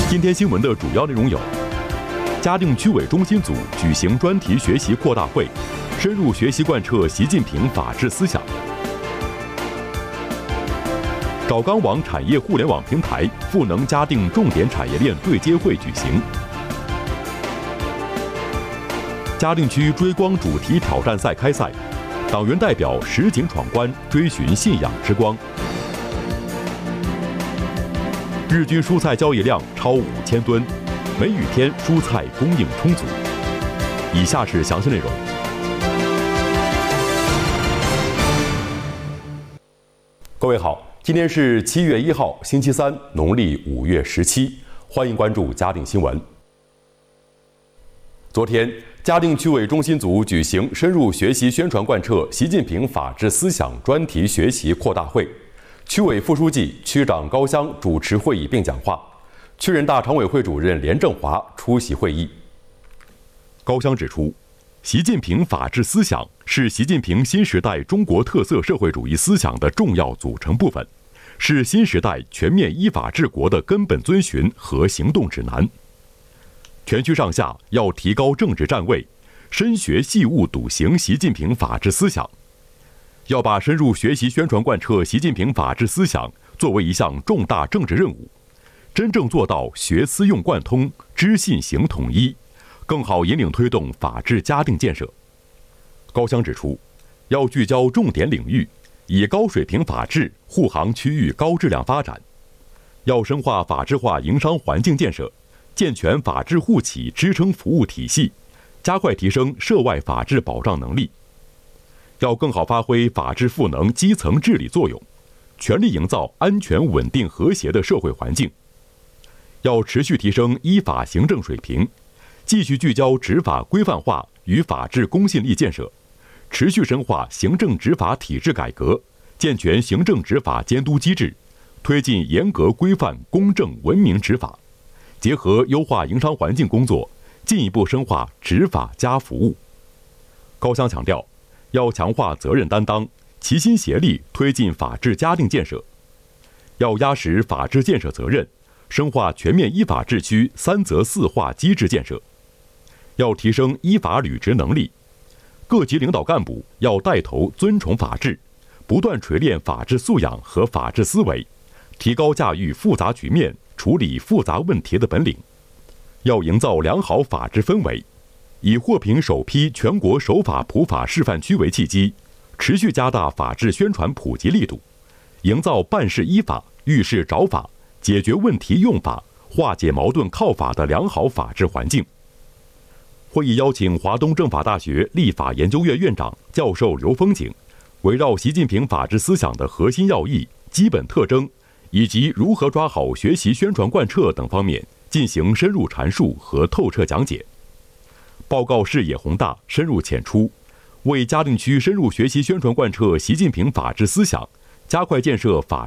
今天新闻的主要内容有：嘉定区委中心组举行专题学习扩大会，深入学习贯彻习近平法治思想；找钢网产业互联网平台赋能嘉定重点产业链对接会举行；嘉定区追光主题挑战赛开赛，党员代表实景闯关，追寻信仰之光。日均蔬菜交易量超5000吨，梅雨天蔬菜供应充足。以下是详细内容。各位好，今天是7月1号，星期三，农历5月17，欢迎关注嘉定新闻。昨天，嘉定区委中心组举行深入学习宣传贯彻习近平法治思想专题学习扩大会。区委副书记、区长高湘主持会议并讲话，区人大常委会主任连正华出席会议。高湘指出，习近平法治思想是习近平新时代中国特色社会主义思想的重要组成部分，是新时代全面依法治国的根本遵循和行动指南。全区上下要提高政治站位，深学细悟笃行习近平法治思想。要把深入学习宣传贯彻习近平法治思想作为一项重大政治任务，真正做到学思用贯通、知信行统一，更好引领推动法治嘉定建设。高湘指出，要聚焦重点领域，以高水平法治护航区域高质量发展；要深化法治化营商环境建设，健全法治护企支撑服务体系，加快提升涉外法治保障能力。要更好发挥法治赋能基层治理作用，全力营造安全、稳定、和谐的社会环境。要持续提升依法行政水平，继续聚焦执法规范化与法治公信力建设，持续深化行政执法体制改革，健全行政执法监督机制，推进严格规范、公正、文明执法，结合优化营商环境工作，进一步深化执法加服务。高湘强调，要强化责任担当，齐心协力推进法治嘉定建设；要压实法治建设责任，深化全面依法治区3责4化机制建设；要提升依法履职能力。各级领导干部要带头尊崇法治，不断锤炼法治素养和法治思维，提高驾驭复杂局面、处理复杂问题的本领；要营造良好法治氛围。以获评首批全国守法普法示范区为契机，持续加大法治宣传普及力度，营造办事依法、遇事找法、解决问题用法、化解矛盾靠法的良好法治环境。会议邀请华东政法大学立法研究院院长、教授刘风景，围绕习近平法治思想的核心要义、基本特征以及如何抓好学习宣传贯彻等方面进行深入阐述和透彻讲解。报告视野宏大、深入浅出，为嘉定区深入学习宣传贯彻习近平法治思想，加快建设法